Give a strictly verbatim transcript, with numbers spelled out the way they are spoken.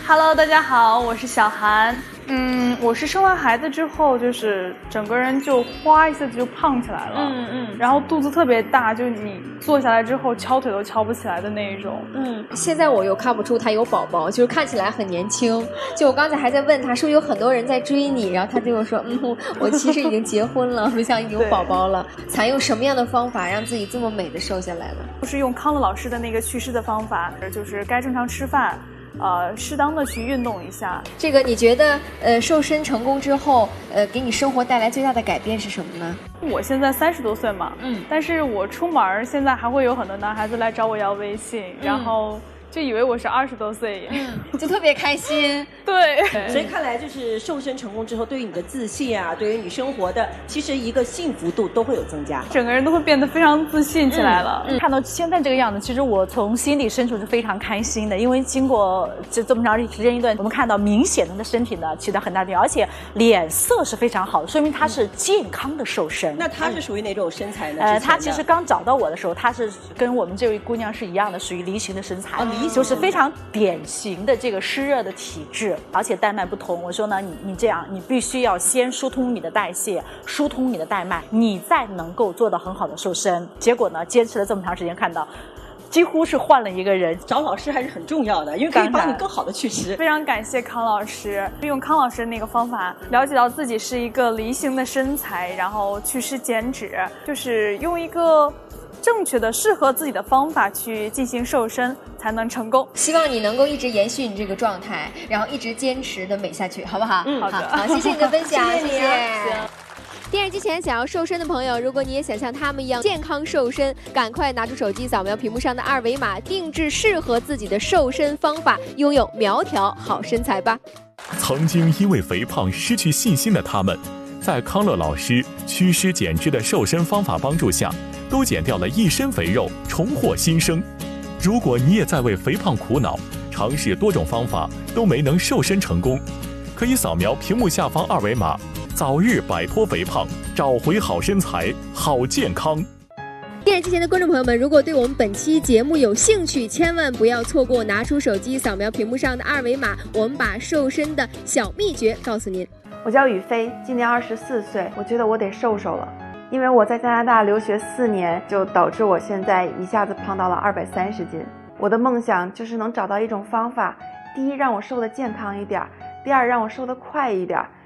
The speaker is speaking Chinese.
Hello， 大家好，我是小韩。嗯，我是生完孩子之后，就是整个人就哗一下子就胖起来了。嗯嗯。然后肚子特别大，就你坐下来之后敲腿都敲不起来的那一种。 嗯。现在我又看不出他有宝宝，就是看起来很年轻。就我刚才还在问他，是不是有很多人在追你？然后他对我说：“嗯，我其实已经结婚了，没想有宝宝了。”采用什么样的方法让自己这么美的瘦下来呢？ 就是用康乐老师的那个祛湿的方法，就是该正常吃饭。呃，适当的去运动一下。 这个你觉得，呃，瘦身成功之后，呃，给你生活带来最大的改变是什么呢？ 我现在三十多岁嘛，嗯，但是我出门现在还会有很多男孩子来找我要微信，嗯、然后就以为我是二十多岁， 嗯，就特别开心。 对， 所以看来就是瘦身成功之后，对于你的自信啊，对于你生活的其实一个幸福度都会有增加， 整个人都会变得非常自信起来了。 嗯嗯、看到现在这个样子，其实我从心底深处是非常开心的，因为经过这这么长时间一段，我们看到明显的身体呢起到很大的变化，而且脸色是非常好的，说明他是健康的瘦身。 嗯、那他是属于哪种身材呢？ 呃，他其实刚找到我的时候，他是跟我们这位姑娘是一样的，属于梨形的身材，哦、就是非常典型的这个湿热的体质，而且带脉不同。我说呢，你你这样，你必须要先疏通你的代谢，疏通你的带脉，你再能够做到很好的瘦身。结果呢，坚持了这么长时间，看到几乎是换了一个人。 找老师还是很重要的，因为可以帮你更好的去吃。 非常感谢康老师，用康老师那个方法，了解到自己是一个梨形的身材，然后祛湿减脂，就是用一个正确的适合自己的方法去进行瘦身才能成功。 希望你能够一直延续你这个状态，然后一直坚持的美下去，好不好？ 嗯，好的。 好，谢谢你的分享， 谢谢你、啊。 谢谢。电视机前想要瘦身的朋友，如果你也想像他们一样健康瘦身，赶快拿出手机扫描屏幕上的二维码，定制适合自己的瘦身方法，拥有苗条好身材吧。 曾经因为肥胖失去信心的他们，在康乐老师祛湿减脂的瘦身方法帮助下，都减掉了一身肥肉，重获新生。如果你也在为肥胖苦恼，尝试多种方法都没能瘦身成功，可以扫描屏幕下方二维码，早日摆脱肥胖，找回好身材、好健康。 电视机前的观众朋友们，如果对我们本期节目有兴趣，千万不要错过，拿出手机扫描屏幕上的二维码，我们把瘦身的小秘诀告诉您。 我叫雨飞，今年二十四岁，我觉得我得瘦瘦了。因为我在加拿大留学四年，就导致我现在一下子胖到了二百三十斤。我的梦想就是能找到一种方法，第一让我瘦得健康一点，第二让我瘦得快一点，